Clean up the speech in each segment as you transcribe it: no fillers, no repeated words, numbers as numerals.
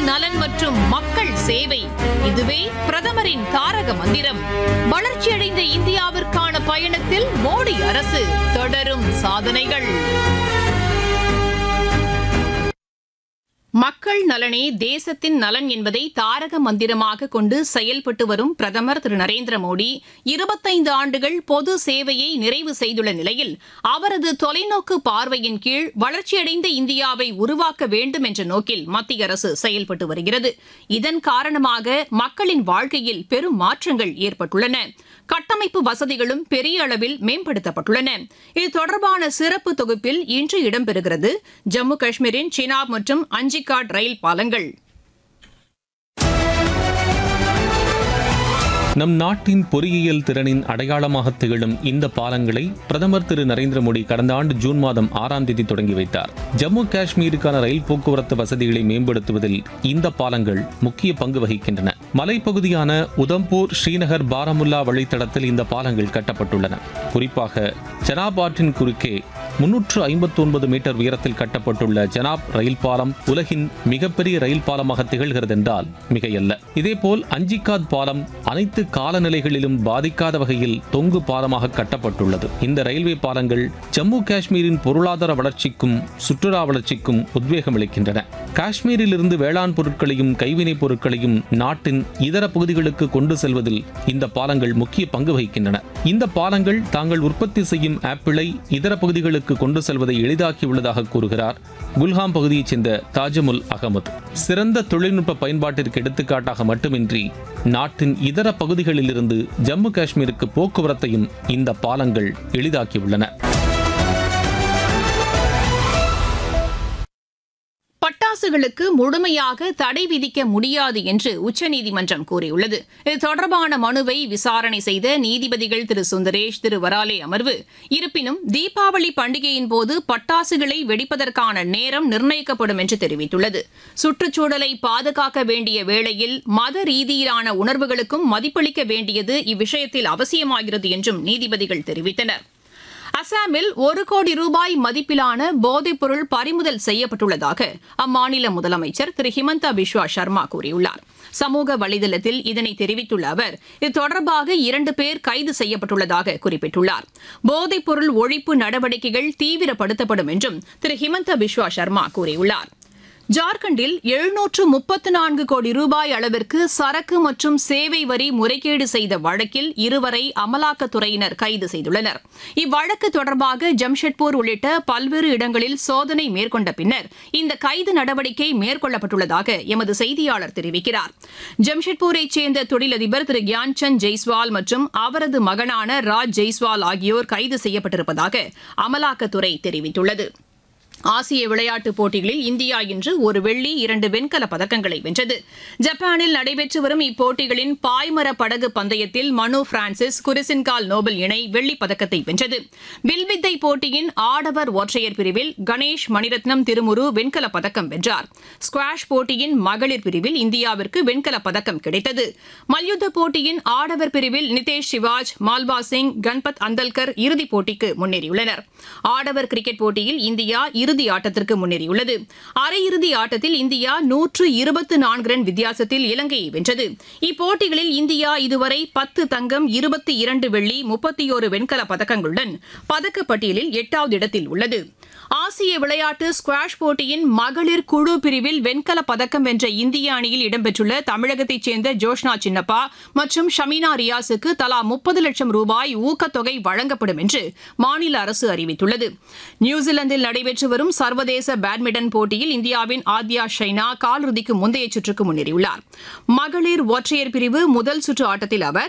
நலன் மற்றும் மக்கள் சேவை, இதுவே பிரதமரின் தாரக மந்திரம். வளர்ச்சியடைந்த இந்தியாவிற்கான பயணத்தில் மோடி அரசு தொடரும் சாதனைகள். மக்கள் நலனே தேசத்தின் நலன் என்பதை தாரக மந்திரமாக கொண்டு செயல்பட்டு வரும் பிரதமர் திரு நரேந்திர மோடி 25 ஆண்டுகள் பொது சேவையை நிறைவு செய்துள்ள நிலையில் அவரது தொலைநோக்கு பார்வையின் கீழ் வளர்ச்சியடைந்த இந்தியாவை உருவாக்க வேண்டும் என்ற நோக்கில் மத்திய அரசு செயல்பட்டு வருகிறது. இதன் காரணமாக மக்களின் வாழ்க்கையில் பெரும் மாற்றங்கள் ஏற்பட்டுள்ளன. கட்டமைப்பு வசதிகளும் பெரிய அளவில் மேம்படுத்தப்பட்டுள்ளன. இது தொடர்பான சிறப்பு தொகுப்பில் இன்று இடம்பெறுகிறது ஜம்மு காஷ்மீரின் சினாப் மற்றும் அஞ்சிகாட் ரயில் பாலங்கள். நம் நாட்டின் பொறியியல் திறனின் அடையாளமாக திகழும் இந்த பாலங்களை பிரதமர் திரு நரேந்திர மோடி கடந்த ஆண்டு ஜூன் மாதம் 6ஆம் தேதி தொடங்கி வைத்தார். ஜம்மு காஷ்மீருக்கான ரயில் போக்குவரத்து வசதிகளை மேம்படுத்துவதில் இந்த பாலங்கள் முக்கிய பங்கு வகிக்கின்றன. மலைப்பகுதியான உதம்பூர், ஸ்ரீநகர், பாராமுல்லா வழித்தடத்தில் இந்த பாலங்கள் கட்டப்பட்டுள்ளன. குறிப்பாக ஜனாப் ஆற்றின் குறுக்கே 359 மீட்டர் உயரத்தில் கட்டப்பட்டுள்ள ஜனாப் ரயில் பாலம் உலகின் மிகப்பெரிய ரயில் பாலமாக திகழ்கிறது என்றால் மிகையல்ல. இதேபோல் அஞ்சிகாத் பாலம் அனைத்து காலநிலைகளிலும் பாதிக்காத வகையில் தொங்கு பாலமாக கட்டப்பட்டுள்ளது. இந்த ரயில்வே பாலங்கள் ஜம்மு காஷ்மீரின் பொருளாதார வளர்ச்சிக்கும் சுற்றுலா வளர்ச்சிக்கும் உத்வேகம் அளிக்கின்றன. காஷ்மீரிலிருந்து வேளாண் பொருட்களையும் கைவினைப் பொருட்களையும் நாட்டின் இதர பகுதிகளுக்கு கொண்டு செல்வதில் இந்த பாலங்கள் முக்கிய பங்கு வகிக்கின்றன. இந்த பாலங்கள் தாங்கள் உற்பத்தி செய்யும் ஆப்பிளை இதர பகுதிகளுக்கு கொண்டு செல்வதை எளிதாக்கியுள்ளதாக கூறுகிறார் குல்ஹாம் பகுதியைச் சேர்ந்த தாஜமுல் அகமது. சிறந்த தொழில்நுட்ப பயன்பாட்டிற்கு எடுத்துக்காட்டாக மட்டுமின்றி நாட்டின் இதர பகுதிகளிலிருந்து ஜம்மு காஷ்மீருக்கு போக்குவரத்தையும் இந்த பாலங்கள் எளிதாக்கியுள்ளன. பட்டாசுகளுக்கு முழுமையாக தடை விதிக்க முடியாது என்று உச்சநீதிமன்றம் கூறியுள்ளது. இது தொடர்பான மனுவை விசாரணை செய்த நீதிபதிகள் திரு சுந்தரேஷ், திரு வராலே அமர்வு, இருப்பினும் தீபாவளி பண்டிகையின் போது பட்டாசுகளை வெடிப்பதற்கான நேரம் நிர்ணயிக்கப்படும் என்று தெரிவித்துள்ளது. சுற்றுச்சூழலை பாதுகாக்க வேண்டிய வேளையில் மத ரீதியிலான உணர்வுகளுக்கும் மதிப்பளிக்க வேண்டியது இவ்விஷயத்தில் அவசியமாகிறது என்றும் நீதிபதிகள் தெரிவித்தனர். அசாமில் 1 கோடி ரூபாய் மதிப்பிலான போதைப்பொருள் பறிமுதல் செய்யப்பட்டுள்ளதாக அம்மாநில முதலமைச்சர் திரு ஹிமந்தா பிஸ்வா சர்மா கூறியுள்ளார். சமூக வலைதளத்தில் இதனை தெரிவித்துள்ள அவர், இது தொடர்பாக 2 பேர் கைது செய்யப்பட்டுள்ளதாக குறிப்பிட்டுள்ளார். போதைப்பொருள் ஒழிப்பு நடவடிக்கைகள் தீவிரப்படுத்தப்படும் என்றும் திரு ஹிமந்தா பிஸ்வா சர்மா கூறியுள்ளார். ஜார்க்கண்டில் 734 கோடி ரூபாய் அளவிற்கு சரக்கு மற்றும் சேவை வரி முறைகேடு செய்த வழக்கில் 2 பேரை அமலாக்கத்துறையினர் கைது செய்துள்ளனர். இவ்வழக்கு தொடர்பாக ஜம்ஷெட்பூர் உள்ளிட்ட பல்வேறு இடங்களில் சோதனை மேற்கொண்ட பின்னர் இந்த கைது நடவடிக்கை மேற்கொள்ளப்பட்டுள்ளதாக எமது செய்தியாளர் தெரிவிக்கிறார். ஜம்ஷெட்பூரைச் சேர்ந்த தொழிலதிபர் திரு கியான்சந்த் ஜெய்ஸ்வால் மற்றும் அவரது மகனான ராஜ் ஜெய்ஸ்வால் ஆகியோர் கைது செய்யப்பட்டிருப்பதாக அமலாக்கத்துறை தெரிவித்துள்ளது. ஆசிய விளையாட்டுப் போட்டிகளில் இந்தியா இன்று 1 வெள்ளி 2 வெண்கலப் பதக்கங்களை வென்றது. ஜப்பானில் நடைபெற்று வரும் இப்போட்டிகளின் பாய்மர படகு பந்தயத்தில் மனு பிரான்சிஸ், குரிசின்கால் நோபல் இணை வெள்ளிப் பதக்கத்தை வென்றது. வில்வித்தை போட்டியின் ஆடவர் ஒற்றையர் பிரிவில் கணேஷ் மணிரத்னம் திருமுரு வெண்கலப் பதக்கம் வென்றார். ஸ்குவாஷ் போட்டியின் மகளிர் பிரிவில் இந்தியாவிற்கு வெண்கலப் பதக்கம் கிடைத்தது. மல்யுத்த போட்டியின் ஆடவர் பிரிவில் நிதேஷ் சிவாஜ், மால்பா சிங், கன்பத் அந்தல்கர் இறுதிப் போட்டிக்கு முன்னேறியுள்ளனர். ஆடவர் கிரிக்கெட் போட்டியில் இந்தியா இறுதி ஆட்டத்திற்கு முன்னேறியுள்ளது. அரையிறுதி ஆட்டத்தில் இந்தியா 124 ரன் வித்தியாசத்தில் இலங்கையை வென்றது. இப்போட்டிகளில் இந்தியா இதுவரை 10 தங்கம், 22 வெள்ளி, 31 வெண்கல பதக்கங்களுடன் பதக்கப்பட்டியலில் 8வது இடத்தில் உள்ளது. ஆசிய விளையாட்டு ஸ்குவாஷ் போட்டியின் மகளிர் குழு பிரிவில் வெண்கல பதக்கம் வென்ற இந்திய அணியில் இடம்பெற்றுள்ள தமிழகத்தைச் சேர்ந்த ஜோஷ்னா சின்னப்பா மற்றும் ஷமீனா ரியாஸுக்கு தலா 30 லட்சம் ரூபாய் ஊக்கத்தொகை வழங்கப்படும் என்று மாநில அரசு அறிவித்துள்ளது. நியூசிலாந்தில் நடைபெற்று வரும் சர்வதேச பேட்மிண்டன் போட்டியில் இந்தியாவின் ஆத்யா ஷைனா காலிறுதிக்கு முந்தைய சுற்றுக்கு முன்னேறியுள்ளார். மகளிர் ஒற்றையர் பிரிவு முதல் சுற்று ஆட்டத்தில் அவர்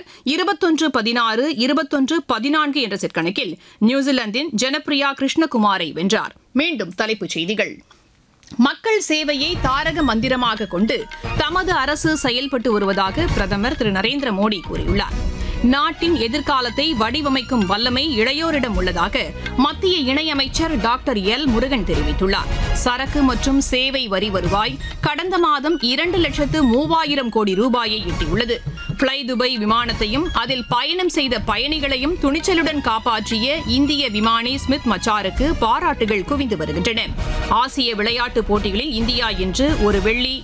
21-16, 21-14 என்ற செட் கணக்கில் நியூசிலாந்தின் ஜனப்ரியா கிருஷ்ணகுமாரை வென்றார். மீண்டும் தலைப்புச் செய்திகள். மக்கள் சேவையை தாரக மந்திரமாக கொண்டு தமது அரசு செயல்பட்டு வருவதாக பிரதமர் திரு நரேந்திர மோடி கூறியுள்ளார். நாட்டின் எதிர்காலத்தை வடிவமைக்கும் வல்லமை இளையோரிடம் உள்ளதாக மத்திய இணையமைச்சர் டாக்டர் எல் முருகன் தெரிவித்துள்ளார். சரக்கு மற்றும் சேவை வரி வருவாய் கடந்த மாதம் 2,03,000 கோடி ரூபாயை எட்டியுள்ளது. ஃப்ளை துபாய் விமானத்தையும் அதில் பயணம் செய்த பயணிகளையும் துணிச்சலுடன் காப்பாற்றிய இந்திய விமானி ஸ்மித் மச்சாருக்கு பாராட்டுகள் குவிந்து வருகின்றன. ஆசிய விளையாட்டுப் போட்டிகளில் இந்தியா இன்று 1 வெள்ளி